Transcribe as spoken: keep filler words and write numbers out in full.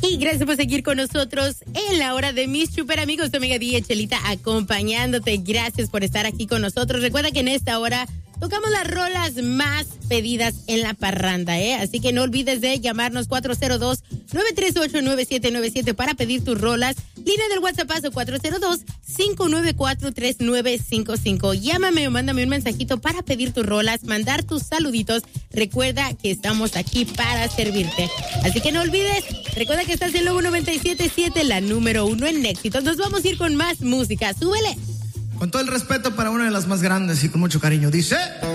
Y gracias por seguir con nosotros en la hora de mis super amigos. Tu amiga D J Chelita acompañándote. Gracias por estar aquí con nosotros. Recuerda que en esta hora tocamos las rolas más pedidas en la parranda, ¿eh? Así que no olvides de llamarnos cuatro cero dos, nueve tres ocho, nueve siete nueve siete para pedir tus rolas. Línea del WhatsApp cuatro cero dos, cinco nueve cuatro, tres nueve cinco cinco. Llámame o mándame un mensajito para pedir tus rolas, mandar tus saluditos. Recuerda que estamos aquí para servirte. Así que no olvides, recuerda que estás en Lobo noventa y siete punto siete, la número uno en éxitos. Nos vamos a ir con más música. ¡Súbele! Con todo el respeto para una de las más grandes y con mucho cariño, dice...